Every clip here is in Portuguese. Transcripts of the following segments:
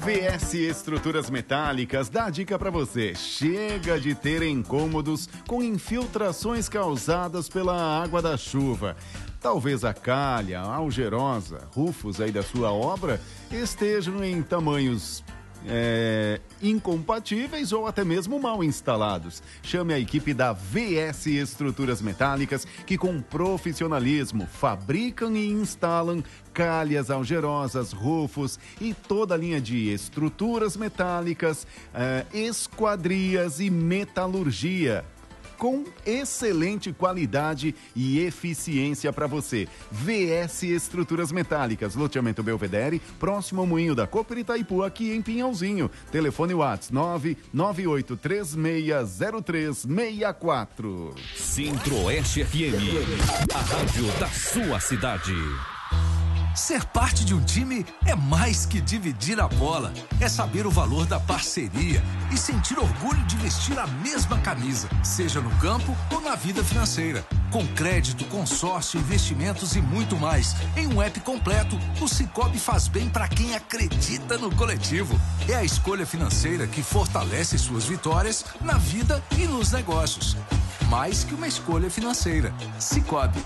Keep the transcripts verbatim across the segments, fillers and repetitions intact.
V S Estruturas Metálicas dá a dica para você. Chega de ter incômodos com infiltrações causadas pela água da chuva. Talvez a calha, a algerosa, rufos aí da sua obra estejam em tamanhos é, incompatíveis ou até mesmo mal instalados. Chame a equipe da V S Estruturas Metálicas, que com profissionalismo fabricam e instalam calhas, algerosas, rufos e toda a linha de estruturas metálicas, é, esquadrias e metalurgia, com excelente qualidade e eficiência para você. V S Estruturas Metálicas, loteamento Belvedere, próximo ao Moinho da Cooper Itaipu, aqui em Pinhalzinho. Telefone WhatsApp nove nove oito três seis zero três seis quatro. Centro-Oeste F M, a rádio da sua cidade. Ser parte de um time é mais que dividir a bola. É saber o valor da parceria e sentir orgulho de vestir a mesma camisa, seja no campo ou na vida financeira. Com crédito, consórcio, investimentos e muito mais. Em um app completo, o Sicoob faz bem para quem acredita no coletivo. É a escolha financeira que fortalece suas vitórias na vida e nos negócios. Mais que uma escolha financeira. Sicoob.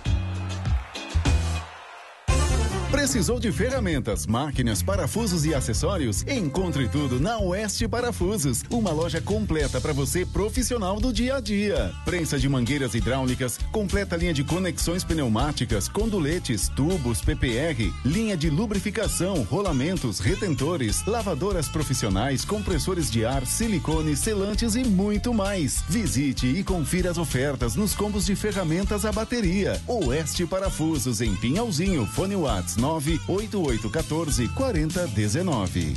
Precisou de ferramentas, máquinas, parafusos e acessórios? Encontre tudo na Oeste Parafusos, uma loja completa para você profissional do dia a dia. Prensa de mangueiras hidráulicas, completa linha de conexões pneumáticas, conduletes, tubos, P P R, linha de lubrificação, rolamentos, retentores, lavadoras profissionais, compressores de ar, silicone, selantes e muito mais. Visite e confira as ofertas nos combos de ferramentas à bateria. Oeste Parafusos, em Pinhalzinho, fone WhatsApp nove oito oito um quatro quatro zero um nove.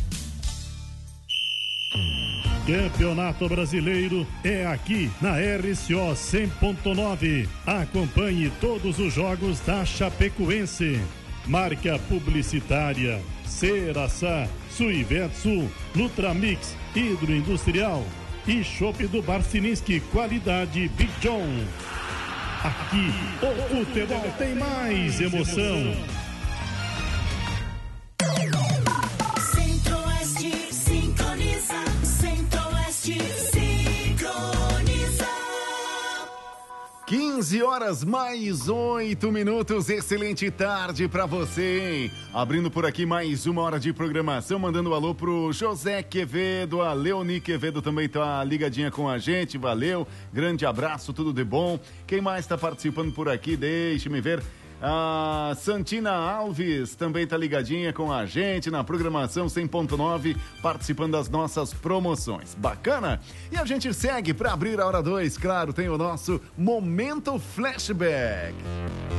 Campeonato Brasileiro é aqui na R C O cem ponto nove. Acompanhe todos os jogos da Chapecoense. Marca publicitária Ceraçá, Suivetsu, Nutramix, Hidroindustrial e Chopp do Barcininski, qualidade Big John. Aqui o futebol tem mais emoção. quinze horas mais oito minutos, excelente tarde pra você, hein? Abrindo por aqui mais uma hora de programação, mandando um alô pro José Quevedo, a Leoni Quevedo também tá ligadinha com a gente, valeu, grande abraço, tudo de bom. Quem mais tá participando por aqui, deixe-me ver. A Santina Alves também tá ligadinha com a gente na programação cem ponto nove, participando das nossas promoções. Bacana? E a gente segue para abrir a hora dois, claro, tem o nosso Momento Flashback.